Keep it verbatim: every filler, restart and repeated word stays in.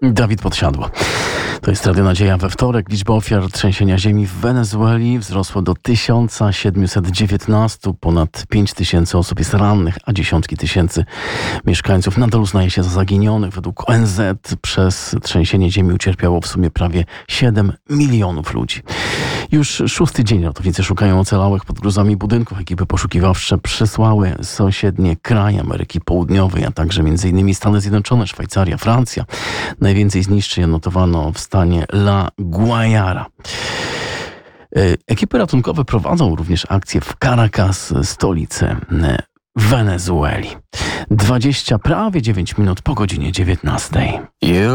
Dawid Podsiadło. To jest Radio Nadzieja we wtorek. Liczba ofiar trzęsienia ziemi w Wenezueli wzrosła do tysiąc siedemset dziewiętnaście. Ponad pięć tysięcy osób jest rannych, a dziesiątki tysięcy mieszkańców nadal uznaje się za zaginionych. Według O N Z przez trzęsienie ziemi ucierpiało w sumie prawie siedem milionów ludzi. Już szósty dzień ratownicy szukają ocalałych pod gruzami budynków. Ekipy poszukiwawcze przesłały sąsiednie kraje Ameryki Południowej, a także między innymi Stany Zjednoczone, Szwajcaria, Francja. Najwięcej zniszczeń notowano w stanie La Guajara. Ekipy ratunkowe prowadzą również akcje w Caracas, stolicy Wenezueli. dwadzieścia prawie dziewięć minut po godzinie dziewiętnastej.